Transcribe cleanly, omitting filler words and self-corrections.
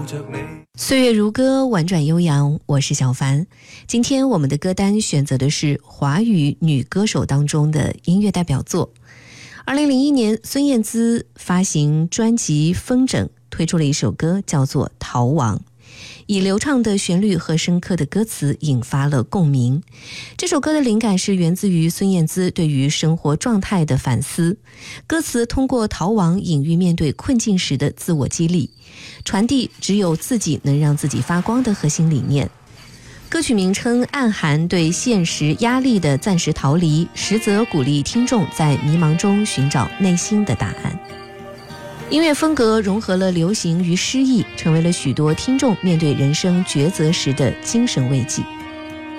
岁月如歌，婉转悠扬，我是小凡。今天我们的歌单选择的是华语女歌手当中的音乐代表作。2001年，孙燕姿发行专辑《风筝》，推出了一首歌叫做《逃亡》，以流畅的旋律和深刻的歌词引发了共鸣。这首歌的灵感是源自于孙燕姿对于生活状态的反思，歌词通过逃亡隐喻面对困境时的自我激励，传递只有自己能让自己发光的核心理念。歌曲名称暗含对现实压力的暂时逃离，实则鼓励听众在迷茫中寻找内心的答案。音乐风格融合了流行与诗意，成为了许多听众面对人生抉择时的精神慰藉。